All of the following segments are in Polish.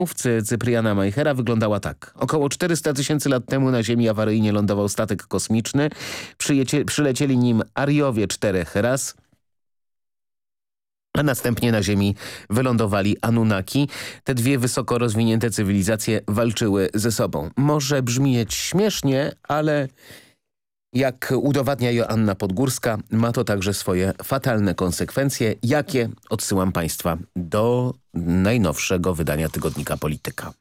mówcy Cypriana Majchera wyglądała tak. Około 400 000 lat temu na Ziemi awaryjnie lądował statek kosmiczny. Przylecieli nim Ariowie 4 ras, a następnie na Ziemi wylądowali Anunnaki. Te dwie wysoko rozwinięte cywilizacje walczyły ze sobą. Może brzmieć śmiesznie, ale jak udowadnia Joanna Podgórska, ma to także swoje fatalne konsekwencje. Jakie? Odsyłam Państwa do najnowszego wydania tygodnika Polityka.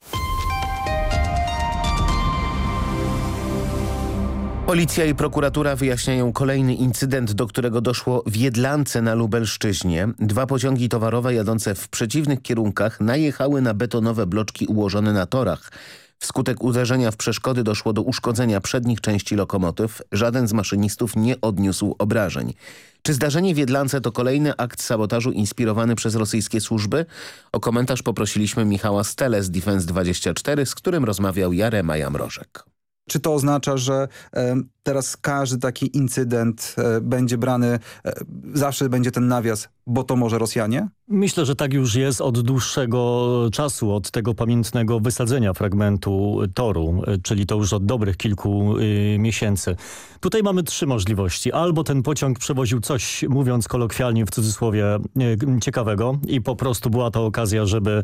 Policja i prokuratura wyjaśniają kolejny incydent, do którego doszło w Jedlance na Lubelszczyźnie. 2 pociągi towarowe jadące w przeciwnych kierunkach najechały na betonowe bloczki ułożone na torach. Wskutek uderzenia w przeszkody doszło do uszkodzenia przednich części lokomotyw. Żaden z maszynistów nie odniósł obrażeń. Czy zdarzenie w Jedlance to kolejny akt sabotażu inspirowany przez rosyjskie służby? O komentarz poprosiliśmy Michała Stelę z Defense24, z którym rozmawiał Jarema Jamrożek. Czy to oznacza, że teraz każdy taki incydent będzie brany, zawsze będzie ten nawias, bo to może Rosjanie? Myślę, że tak już jest od dłuższego czasu, od tego pamiętnego wysadzenia fragmentu toru, czyli to już od dobrych kilku miesięcy. Tutaj mamy 3 możliwości. Albo ten pociąg przewoził coś, mówiąc kolokwialnie w cudzysłowie, ciekawego i po prostu była to okazja, żeby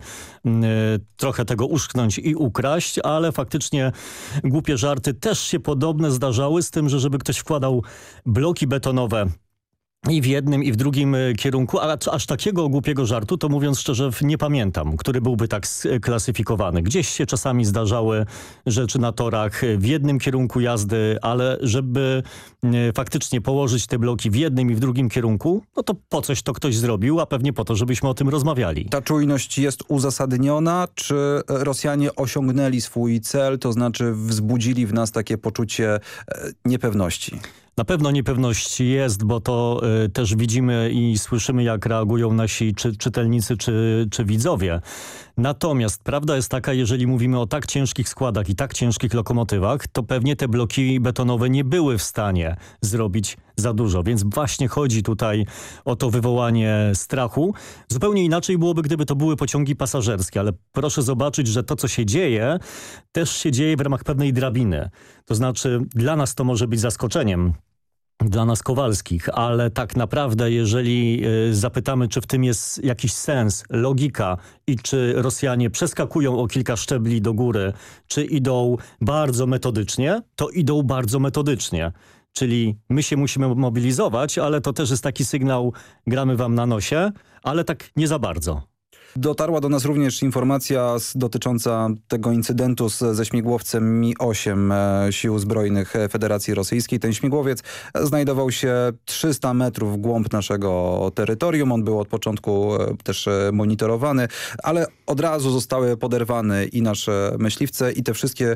trochę tego uszknąć i ukraść, ale faktycznie głupie żarty też się podobne zdarzały, z tym, że żeby ktoś wkładał bloki betonowe i w jednym, i w drugim kierunku, ale aż takiego głupiego żartu, to mówiąc szczerze, nie pamiętam, który byłby tak sklasyfikowany. Gdzieś się czasami zdarzały rzeczy na torach w jednym kierunku jazdy, ale żeby faktycznie położyć te bloki w jednym i w drugim kierunku, no to po coś to ktoś zrobił, a pewnie po to, żebyśmy o tym rozmawiali. Ta czujność jest uzasadniona? Czy Rosjanie osiągnęli swój cel, to znaczy wzbudzili w nas takie poczucie niepewności? Na pewno niepewność jest, bo to też widzimy i słyszymy, jak reagują nasi czytelnicy czy widzowie. Natomiast prawda jest taka, jeżeli mówimy o tak ciężkich składach i tak ciężkich lokomotywach, to pewnie te bloki betonowe nie były w stanie zrobić za dużo. Więc właśnie chodzi tutaj o to wywołanie strachu. Zupełnie inaczej byłoby, gdyby to były pociągi pasażerskie, ale proszę zobaczyć, że to, co się dzieje, też się dzieje w ramach pewnej drabiny. To znaczy dla nas to może być zaskoczeniem, dla nas Kowalskich, ale tak naprawdę jeżeli zapytamy, czy w tym jest jakiś sens, logika i czy Rosjanie przeskakują o kilka szczebli do góry, czy idą bardzo metodycznie, to idą bardzo metodycznie. Czyli my się musimy mobilizować, ale to też jest taki sygnał, gramy wam na nosie, ale tak nie za bardzo. Dotarła do nas również informacja dotycząca tego incydentu ze śmigłowcem Mi-8 Sił Zbrojnych Federacji Rosyjskiej. Ten śmigłowiec znajdował się 300 metrów w głąb naszego terytorium. On był od początku też monitorowany, ale od razu zostały poderwane i nasze myśliwce i te wszystkie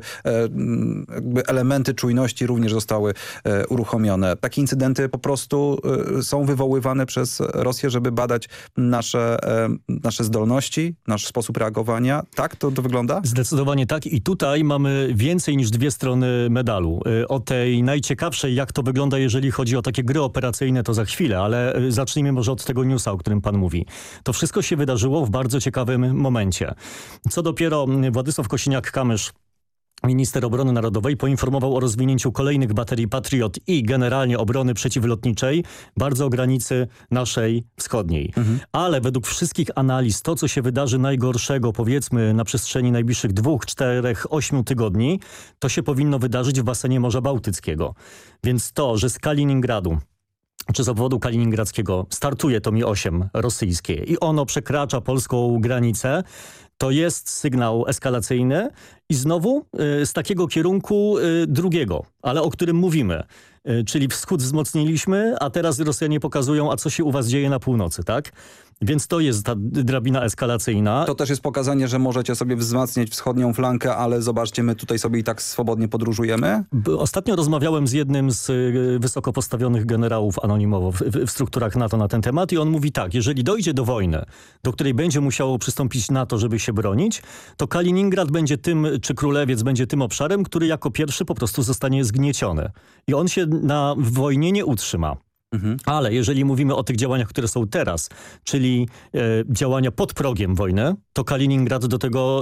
jakby elementy czujności również zostały uruchomione. Takie incydenty po prostu są wywoływane przez Rosję, żeby badać nasze zdolności, nasz sposób reagowania. Tak to wygląda? Zdecydowanie tak i tutaj mamy więcej niż 2 strony medalu. O tej najciekawszej, jak to wygląda, jeżeli chodzi o takie gry operacyjne, to za chwilę, ale zacznijmy może od tego newsa, o którym pan mówi. To wszystko się wydarzyło w bardzo ciekawym momencie. Co dopiero Władysław Kosiniak-Kamysz, minister obrony narodowej, poinformował o rozwinięciu kolejnych baterii Patriot i generalnie obrony przeciwlotniczej bardzo o granicy naszej wschodniej. Ale według wszystkich analiz to, co się wydarzy najgorszego, powiedzmy na przestrzeni najbliższych 2, 4, 8 tygodni, to się powinno wydarzyć w basenie Morza Bałtyckiego. Więc to, że z Kaliningradu czy z obwodu kaliningradzkiego startuje to Mi-8 rosyjskie i ono przekracza polską granicę, to jest sygnał eskalacyjny i znowu z takiego kierunku drugiego, ale o którym mówimy. Czyli wschód wzmocniliśmy, a teraz Rosjanie pokazują, a co się u was dzieje na północy, tak? Więc to jest ta drabina eskalacyjna. To też jest pokazanie, że możecie sobie wzmacniać wschodnią flankę, ale zobaczcie, my tutaj sobie i tak swobodnie podróżujemy. Ostatnio rozmawiałem z jednym z wysoko postawionych generałów anonimowo w strukturach NATO na ten temat i on mówi tak, jeżeli dojdzie do wojny, do której będzie musiało przystąpić NATO, żeby się bronić, to Kaliningrad będzie tym, czy Królewiec będzie tym obszarem, który jako pierwszy po prostu zostanie zgnieciony. I on się na wojnie nie utrzyma. Ale jeżeli mówimy o tych działaniach, które są teraz, czyli działania pod progiem wojny, to Kaliningrad do tego